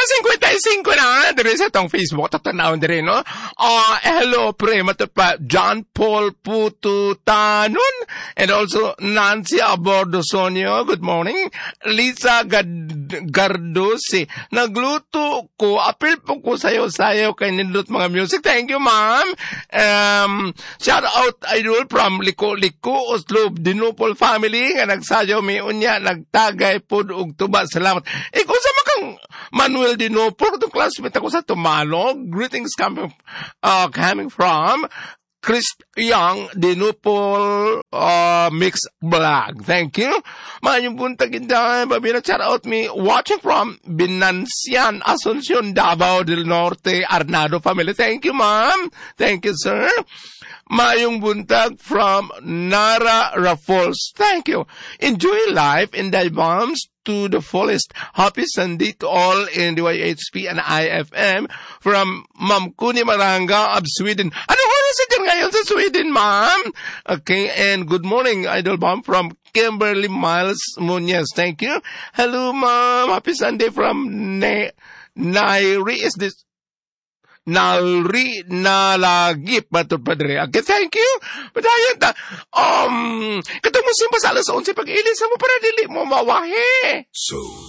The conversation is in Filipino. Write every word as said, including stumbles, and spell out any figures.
fifty-five na, dire sa tong Facebook, tatanawin dire, no? Uh, hello, pre, matapa, John Paul Pututanon, and also Nancy Abordosonio, good morning. Lisa Gad- Gardosi, nagluto ko, apil po ko sayo-sayo kay nindot mga music. Thank you, ma'am. Um, shout out, idol, from Liko Liko, Oslo, Dinupol family, nga nagsayo mi unya, nagtagay pod og tuba. Salamat. Eh, kung sa makang Manuel Dinupol, itong classmate ako sa Tumalog, greetings coming, uh, coming from Chris Young, Dinupol, uh, Mix Vlog. Thank you. Mayong buntag inday, babina, shout out me, watching from Binansian, Asuncion, Davao del Norte, Arnado family. Thank you, ma'am. Thank you, sir. Mayong buntag from Nara Raffles. Thank you. Enjoy life in the bombs to the fullest. Happy Sunday to all in D Y H P and I F M from Ma'am Kuni Maranga of Sweden. Anong oras ito ngayon sa Sweden, ma'am? Okay, and good morning, Idol Bomb from Kimberly Miles Munoz. Thank you. Hello, ma'am. Happy Sunday from ne- Nairi. Is this Nalri Nalagip Batur Padre. Okay, thank you. But ayun ta, um, katong mo simba sa alas eleven pag-ilis mo para dili mo mawahe. So